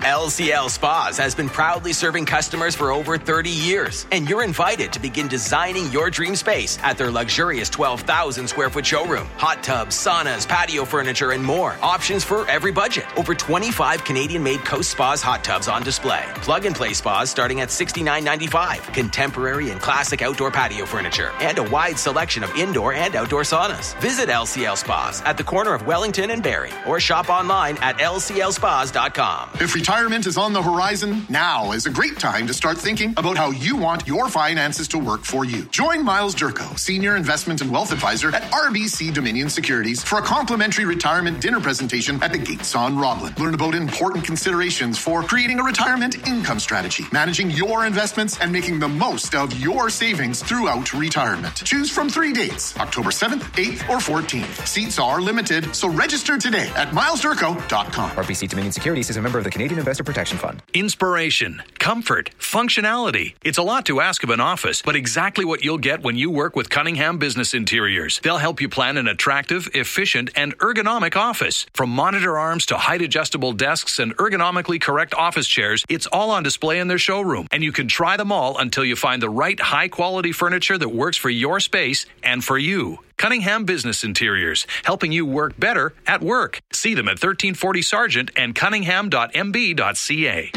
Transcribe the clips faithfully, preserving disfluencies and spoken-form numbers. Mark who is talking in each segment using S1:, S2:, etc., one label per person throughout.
S1: L C L Spas has been proudly serving customers for over thirty years, and you're invited to begin designing your dream space at their luxurious twelve thousand square foot showroom. Hot tubs, saunas, patio furniture, and more. Options for every budget. Over twenty-five Canadian-made Coast Spas hot tubs on display. Plug-and-play spas starting at sixty-nine ninety-five. Contemporary and classic outdoor patio furniture, and a wide selection of indoor and outdoor saunas. Visit L C L Spas at the corner of Wellington and Barrie, or shop online at L C L spas dot com.
S2: If retirement is on the horizon, now is a great time to start thinking about how you want your finances to work for you. Join Miles Durko, Senior Investment and Wealth Advisor at R B C Dominion Securities, for a complimentary retirement dinner presentation at the Gates on Roblin. Learn about important considerations for creating a retirement income strategy, managing your investments, and making the most of your savings throughout retirement. Choose from three dates, October seventh, eighth, or fourteenth. Seats are limited, so register today at miles durko dot com.
S3: R B C Dominion Securities is a member of the Canadian Investor Protection Fund.
S4: Inspiration, comfort, functionality. It's a lot to ask of an office, but exactly what you'll get when you work with Cunningham Business Interiors. They'll help you plan an attractive, efficient, and ergonomic office. From monitor arms to height-adjustable desks and ergonomically correct office chairs, it's all on display in their showroom, and you can try them all until you find the right high-quality furniture that works for your space and for you. Cunningham Business Interiors, helping you work better at work. See them at thirteen forty Sargent and cunningham dot m b dot c a.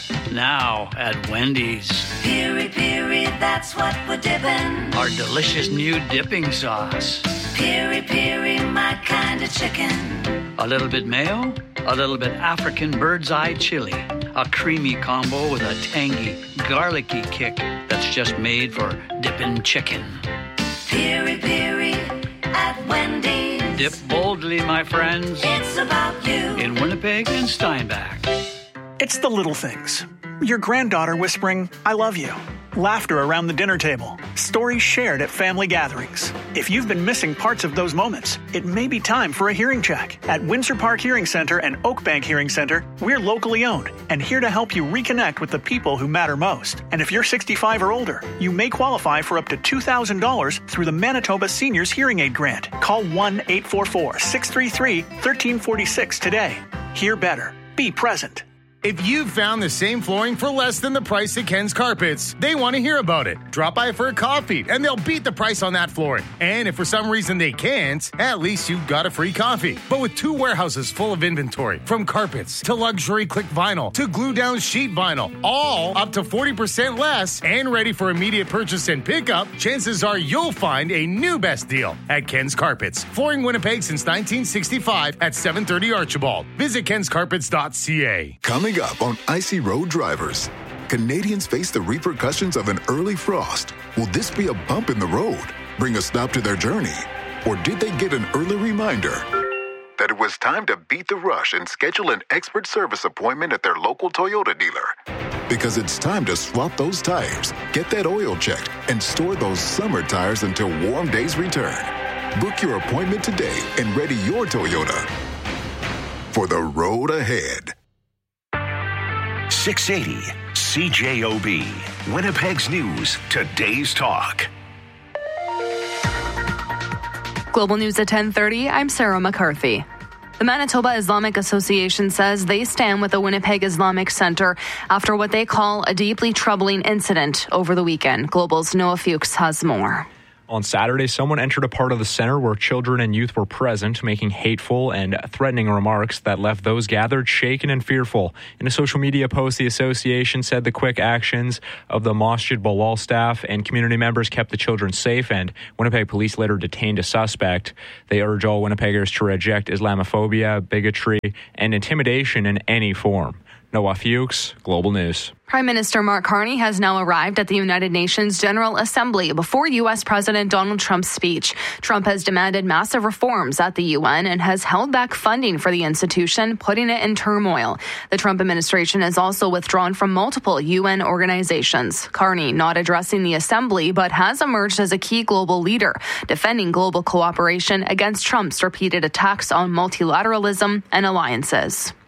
S5: Now at Wendy's.
S6: Piri Piri, that's what we're dipping.
S5: Our delicious new dipping sauce.
S6: Piri Piri, my kind of chicken.
S5: A little bit mayo, a little bit African bird's eye chili. A creamy combo with a tangy, garlicky kick that's just made for dipping chicken.
S6: Piri Piri at Wendy's.
S5: Dip boldly, my friends.
S6: It's about you.
S5: In Winnipeg and Steinbach.
S7: It's the little things. Your granddaughter whispering, "I love you." Laughter around the dinner table. Stories shared at family gatherings. If you've been missing parts of those moments, it may be time for a hearing check. At Windsor Park Hearing Center and Oakbank Hearing Center, we're locally owned and here to help you reconnect with the people who matter most. And if you're sixty-five or older, you may qualify for up to two thousand dollars through the Manitoba Seniors Hearing Aid Grant. Call one eight four four, six three three, one three four six today. Hear better. Be present.
S8: If you've found the same flooring for less than the price at Ken's Carpets, they want to hear about it. Drop by for a coffee, and they'll beat the price on that flooring. And if for some reason they can't, at least you've got a free coffee. But with two warehouses full of inventory, from carpets to luxury click vinyl to glue-down sheet vinyl, all up to forty percent less and ready for immediate purchase and pickup, chances are you'll find a new best deal at Ken's Carpets. Flooring Winnipeg since nineteen sixty-five at seven thirty Archibald. Visit kens carpets dot c a.
S9: Coming up on Icy Road Drivers, Canadians face the repercussions of an early frost. Will this be a bump in the road, bring a stop to their journey? Or did they get an early reminder that it was time to beat the rush and schedule an expert service appointment at their local Toyota dealer? Because it's time to swap those tires, get that oil checked, and store those summer tires until warm days return. Book your appointment today and ready your Toyota for the road ahead.
S10: six eighty C J O B, Winnipeg's News, today's talk.
S11: Global News at ten thirty, I'm Sarah McCarthy. The Manitoba Islamic Association says they stand with the Winnipeg Islamic Center after what they call a deeply troubling incident over the weekend. Global's Noah Fuchs has more.
S12: On Saturday, someone entered a part of the center where children and youth were present, making hateful and threatening remarks that left those gathered shaken and fearful. In a social media post, the association said the quick actions of the Masjid Bilal staff and community members kept the children safe, and Winnipeg police later detained a suspect. They urge all Winnipeggers to reject Islamophobia, bigotry, and intimidation in any form. Noah Fuchs, Global News.
S11: Prime Minister Mark Carney has now arrived at the United Nations General Assembly before U S President Donald Trump's speech. Trump has demanded massive reforms at the U N and has held back funding for the institution, putting it in turmoil. The Trump administration has also withdrawn from multiple U N organizations. Carney not addressing the assembly, but has emerged as a key global leader, defending global cooperation against Trump's repeated attacks on multilateralism and alliances.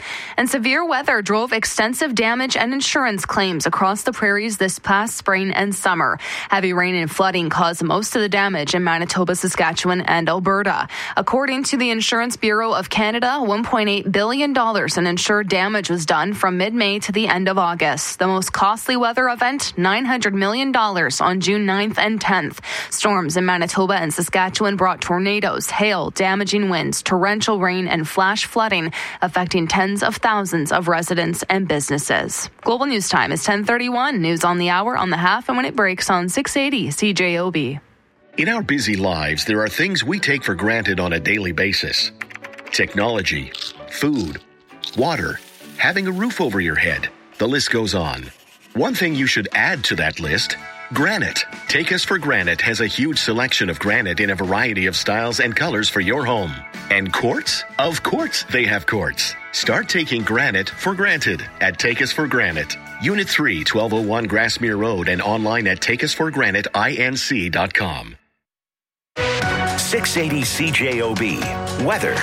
S11: And severe weather drove extensive damage and insurance claims across the prairies this past spring and summer. Heavy rain and flooding caused most of the damage in Manitoba, Saskatchewan, and Alberta. According to the Insurance Bureau of Canada, one point eight billion dollars in insured damage was done from mid-May to the end of August. The most costly weather event, nine hundred million dollars on June ninth and tenth. Storms in Manitoba and Saskatchewan brought tornadoes, hail, damaging winds, torrential rain, and flash flooding, affecting tens of thousands of residents and businesses. Global News Time is ten thirty-one. News on the hour, on the half, and when it breaks on six eighty C J O B.
S10: In our busy lives, there are things we take for granted on a daily basis. Technology, food, water, having a roof over your head. The list goes on. One thing you should add to that list: granite. Take Us for Granite has a huge selection of granite in a variety of styles and colors for your home. And quartz? Of course they have quartz. Start taking granite for granted at Take Us for Granite. Unit three, twelve oh one Grassmere Road, and online at take us for granite inc dot com. six eighty C J O B. Weather.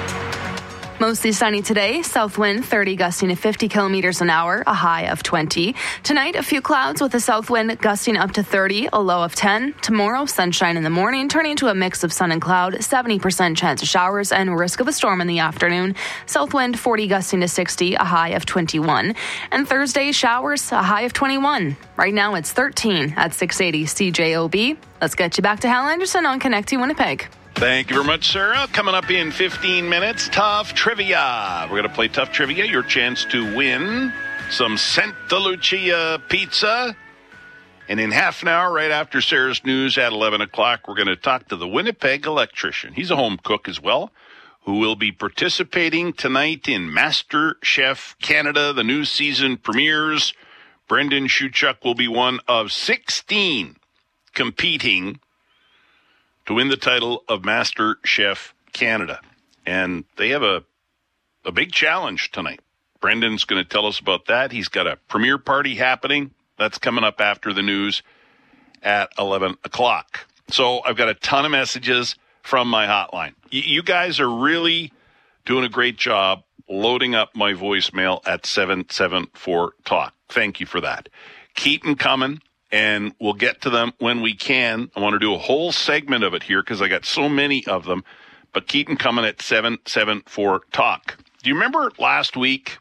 S11: Mostly sunny today. South wind thirty, gusting to fifty kilometers an hour, a high of twenty. Tonight, a few clouds with a south wind gusting up to thirty, a low of ten. Tomorrow, sunshine in the morning, turning to a mix of sun and cloud, seventy percent chance of showers and risk of a storm in the afternoon. South wind forty, gusting to sixty, a high of twenty-one. And Thursday, showers, a high of twenty-one. Right now, it's thirteen at six eighty C J O B. Let's get you back to Hal Anderson on Connecting Winnipeg.
S13: Thank you very much, Sarah. Coming up in fifteen minutes, Tough Trivia. We're going to play Tough Trivia, your chance to win some Santa Lucia pizza. And in half an hour, right after Sarah's news at eleven o'clock, we're going to talk to the Winnipeg electrician. He's a home cook as well, who will be participating tonight in Master Chef Canada. The new season premieres. Brendan Shuchuk will be one of sixteen competing to win the title of Master Chef Canada. And they have a a big challenge tonight. Brendan's going to tell us about that. He's got a premiere party happening. That's coming up after the news at eleven o'clock. So I've got a ton of messages from my hotline. Y- you guys are really doing a great job loading up my voicemail at seven seven four talk. Thank you for that. Keep them coming. And we'll get to them when we can. I want to do a whole segment of it here because I got so many of them. But keep them coming at seven seven four talk. Do you remember last week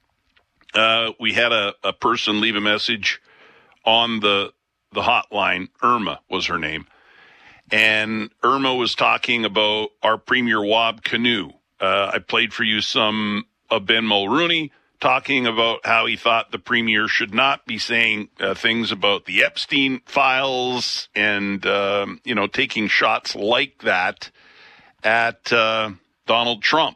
S13: uh, we had a, a person leave a message on the the hotline? Irma was her name. And Irma was talking about our Premier Wab Canoe. Uh, I played for you some of Ben Mulrooney, talking about how he thought the premier should not be saying uh, things about the Epstein files and, um, you know, taking shots like that at uh, Donald Trump.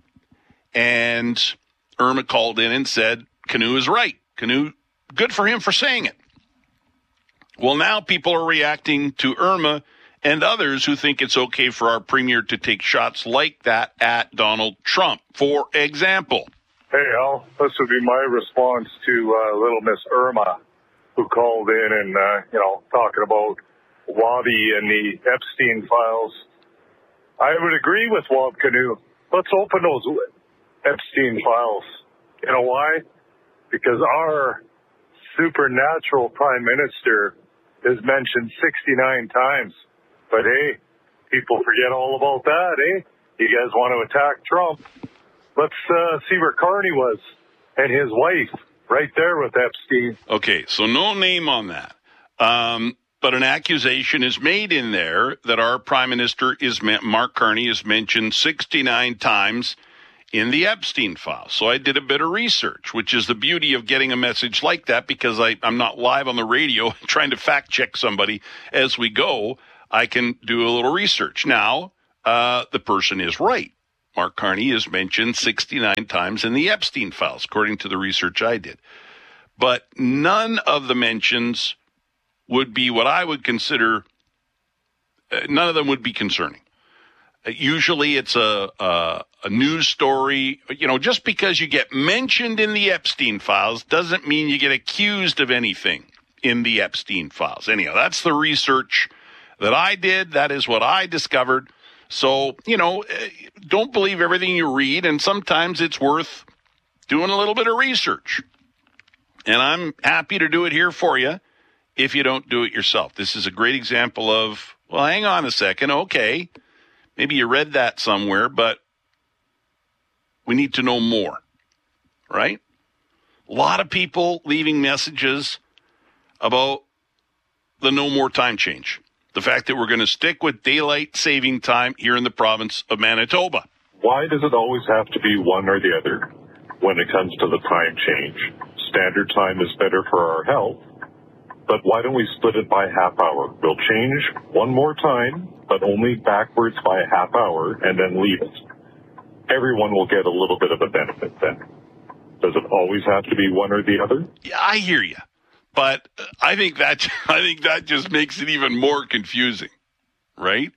S13: And Irma called in and said, Canoe is right. Canoe, good for him for saying it. Well, now people are reacting to Irma and others who think it's okay for our premier to take shots like that at Donald Trump. For example,
S14: hey, Al, this would be my response to uh, little Miss Irma, who called in and, uh, you know, talking about Wabi and the Epstein files. I would agree with Wab Canoe. Let's open those Epstein files. You know why? Because our supernatural prime minister is mentioned sixty-nine times. But, hey, people forget all about that, eh? You guys want to attack Trump. Let's uh, see where Carney was and his wife right there with Epstein.
S13: Okay, so no name on that. Um, but an accusation is made in there that our prime minister, is Mark Carney, is mentioned sixty-nine times in the Epstein file. So I did a bit of research, which is the beauty of getting a message like that, because I, I'm not live on the radio trying to fact check somebody as we go. I can do a little research. Now, uh, the person is right. Mark Carney is mentioned sixty-nine times in the Epstein files, according to the research I did. But none of the mentions would be what I would consider, uh, none of them would be concerning. Uh, usually it's a, a, a news story. You know, just because you get mentioned in the Epstein files doesn't mean you get accused of anything in the Epstein files. Anyhow, that's the research that I did. That is what I discovered. So, you know, don't believe everything you read, and sometimes it's worth doing a little bit of research. And I'm happy to do it here for you if you don't do it yourself. This is a great example of, well, hang on a second. Okay, maybe you read that somewhere, but we need to know more, right? A lot of people leaving messages about the no more time change. The fact that we're going to stick with daylight saving time here in the province of Manitoba.
S14: Why does it always have to be one or the other when it comes to the time change? Standard time is better for our health, but why don't we split it by half hour? We'll change one more time, but only backwards by a half hour, and then leave it. Everyone will get a little bit of a benefit then. Does it always have to be one or the other?
S13: Yeah, I hear you, but I think that I think that just makes it even more confusing, right?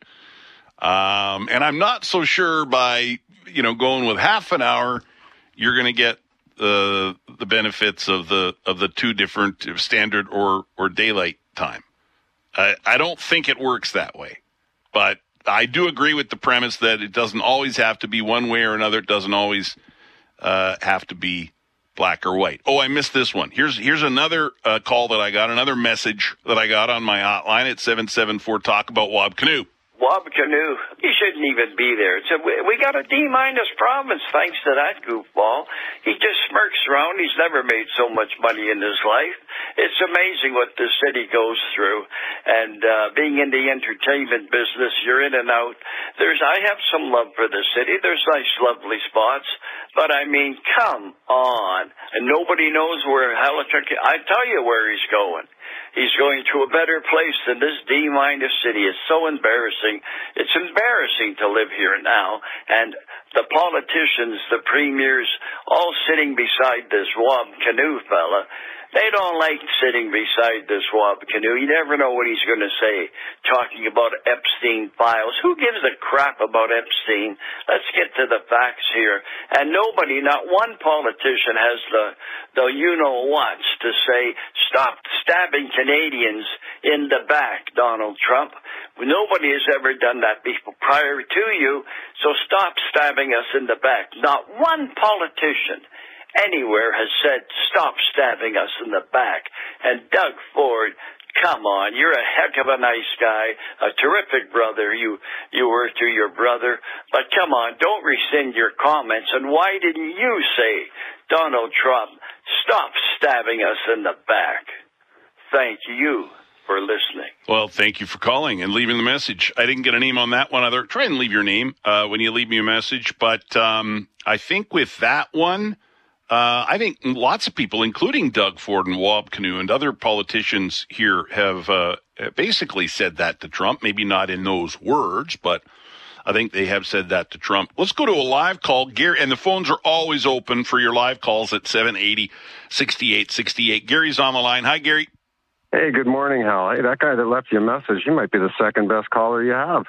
S13: Um, and I'm not so sure by you know going with half an hour, you're going to get the the benefits of the of the two different standard or or daylight time. I, I don't think it works that way, but I do agree with the premise that it doesn't always have to be one way or another. It doesn't always uh, have to be black or white. Oh, I missed this one. Here's here's another uh, call that I got, another message that I got on my hotline at seven seven four talk about Wab Kinew.
S15: Wab Kinew, he shouldn't even be there. It's a, we got a D-minus province thanks to that goofball. He just smirks around. He's never made so much money in his life. It's amazing what the city goes through. And uh, being in the entertainment business, you're in and out. There's, I have some love for the city. There's nice, lovely spots. But, I mean, come on. And nobody knows where Halifax, I tell you where he's going. He's going to a better place than this D-minus city. It's so embarrassing. It's embarrassing to live here now. And the politicians, the premiers, all sitting beside this Wab Kinew fella, they don't like sitting beside this Wab Kinew. You never know what he's going to say, talking about Epstein files. Who gives a crap about Epstein? Let's get to the facts here. And nobody, not one politician has the, the you-know-whats to say, stop stabbing Canadians in the back, Donald Trump. Nobody has ever done that before, prior to you, so stop stabbing us in the back. Not one politician anywhere has said, stop stabbing us in the back. And Doug Ford, come on, you're a heck of a nice guy, a terrific brother you you were to your brother. But come on, don't rescind your comments. And why didn't you say, Donald Trump, stop stabbing us in the back? Thank you for listening.
S13: Well, thank you for calling and leaving the message. I didn't get a name on that one. Other try and leave your name uh, when you leave me a message. But um, I think with that one, Uh, I think lots of people, including Doug Ford and Wab Kinew and other politicians here, have uh, basically said that to Trump. Maybe not in those words, but I think they have said that to Trump. Let's go to a live call. Gary, and the phones are always open for your live calls at seven eighty, sixty-eight sixty-eight. Gary's on the line. Hi, Gary.
S16: Hey, good morning, Hal. Hey, that guy that left you a message, he might be the second best caller you have.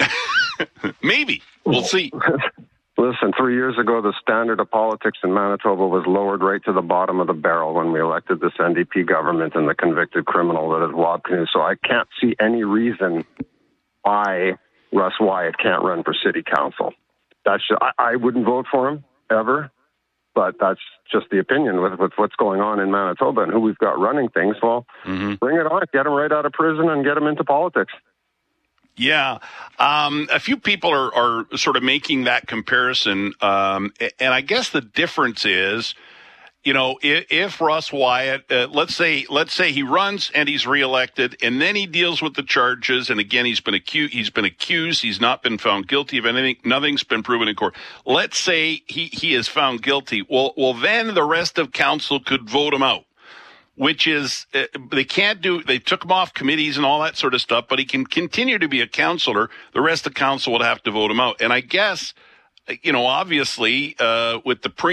S13: Maybe. We'll see.
S16: Listen, three years ago, the standard of politics in Manitoba was lowered right to the bottom of the barrel when we elected this N D P government and the convicted criminal that is Wab Kinew. So I can't see any reason why Russ Wyatt can't run for city council. That's just, I, I wouldn't vote for him ever, but that's just the opinion with, with what's going on in Manitoba and who we've got running things. Well, mm-hmm. Bring it on. Get him right out of prison and get him into politics.
S13: Yeah. Um, a few people are, are sort of making that comparison. Um, and I guess the difference is, you know, if, if Russ Wyatt, uh, let's say, let's say he runs and he's reelected and then he deals with the charges. And again, he's been accused, he's been accused. He's not been found guilty of anything. Nothing's been proven in court. Let's say he, he is found guilty. Well, well, then the rest of council could vote him out. Which is, uh, they can't do, they took him off committees and all that sort of stuff, but he can continue to be a councillor. The rest of council would have to vote him out. And I guess, you know, obviously, uh, with the pre